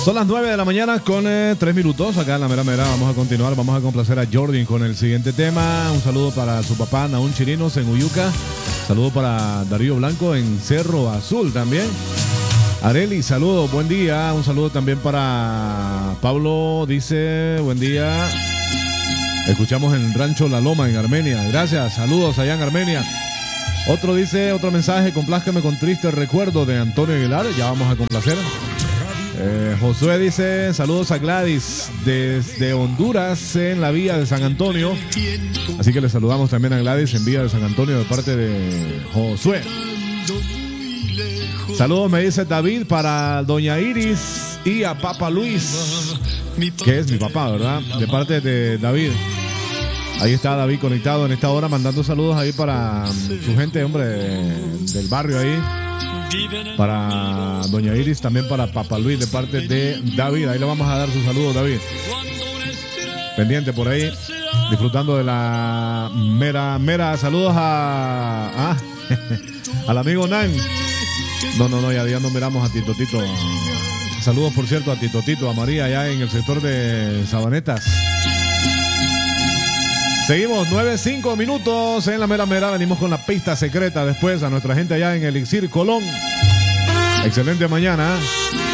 Son las 9 de la mañana con 3 minutos acá en la mera mera. Vamos a continuar, vamos a complacer a Jordan con el siguiente tema. Un saludo para su papá Naún Chirinos en Uyuca. Saludo para Darío Blanco en Cerro Azul también. Areli, saludo, buen día. Un saludo también para Pablo, dice, buen día. Escuchamos en Rancho La Loma en Armenia. Gracias, saludos allá en Armenia. Otro dice, otro mensaje, complázcame con triste recuerdo de Antonio Aguilar. Ya vamos a complacer. Josué dice, saludos a Gladys desde Honduras en la vía de San Antonio. Así que le saludamos también a Gladys en vía de San Antonio de parte de Josué. Saludos, me dice David, para doña Iris y a Papa Luis, que es mi papá, ¿verdad? De parte de David. Ahí está David conectado en esta hora, mandando saludos ahí para su gente, hombre, del barrio ahí. Para doña Iris, también para Papa Luis de parte de David. Ahí le vamos a dar su saludo, David. Pendiente por ahí, disfrutando de la mera. Saludos al amigo Nan. No, ya no miramos a Tito. Saludos, por cierto, a Tito, a María, allá en el sector de Sabanetas. Seguimos 9-5 minutos en la mera. Venimos con la pista secreta después a nuestra gente allá en Elixir Colón. Excelente mañana.